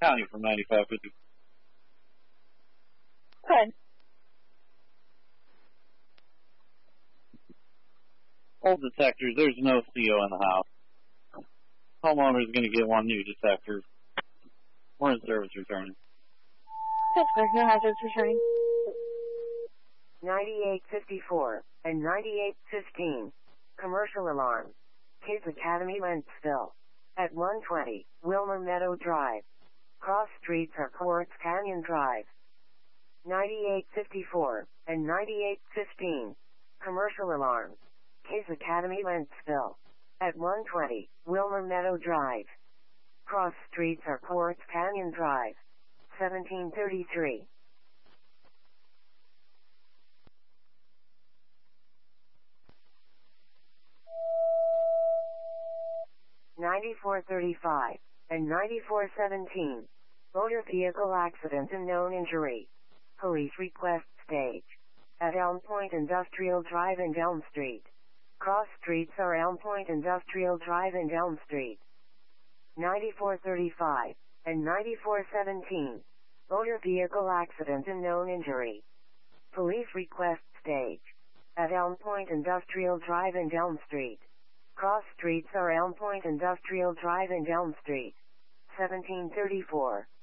County from 9550. Good. Old detectors, there's no CO in the house. Homeowner is going to get one new detector. We're in service returning. Pittsburgh, no hazards returning. 9854 and 9815. Commercial alarm. Kids Academy, Wentzville. At 120, Wilmer Meadow Drive. Cross streets are Quartz Canyon Drive. 9854 and 9815. Commercial alarm. Kids Academy, Wentzville. At 120, Wilmer Meadow Drive. Cross streets are Quartz Canyon Drive. 1733. (9435) and 9417. Motor vehicle accident and known injury. Police request stage. At Elm Point Industrial Drive and Elm Street. Cross streets are Elm Point Industrial Drive and Elm Street. 9435 and 9417. Motor vehicle accident and known injury. Police request stage. At Elm Point Industrial Drive and Elm Street. Cross streets are Elm Point Industrial Drive and Elm Street. 1734.